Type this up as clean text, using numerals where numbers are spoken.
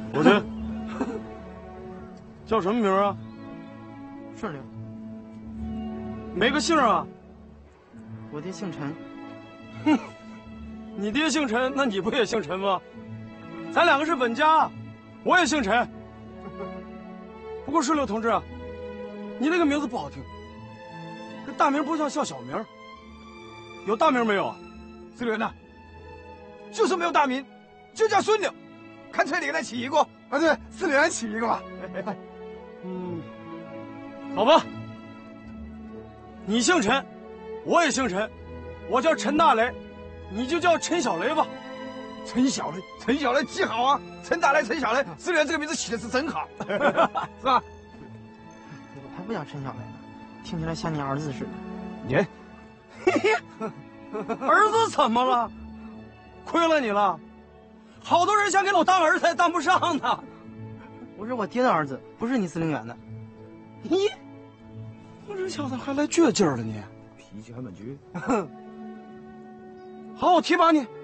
我的叫什么名啊？ 顺溜。 没个姓啊？ 我爹姓陈。 哼，你爹姓陈，那你不也姓陈吗？咱两个是本家，我也姓陈。不过顺溜同志啊，你那个名字不好听，这大名不像小名。有大名没有啊？ 四流呐，就是没有大名，就叫顺溜，干脆你给他起一个啊，对，四流起一个吧。 嗯，好吧。你姓陈，我也姓陈，我叫陈大雷，你就叫陈小雷吧。 陈小雷，陈小雷记好啊！陈大雷，陈小雷，四流这个名字起的是真好，是吧？ 我才不叫陈小雷呢，听起来像你儿子似的。 你， 儿子怎么了？亏了你了，好多人想给我当儿子也当不上呢。 我是我爹的儿子，不是你司令员的。 咦，我这小子还来倔劲儿了你？ 脾气还蛮倔。 好，我提拔你。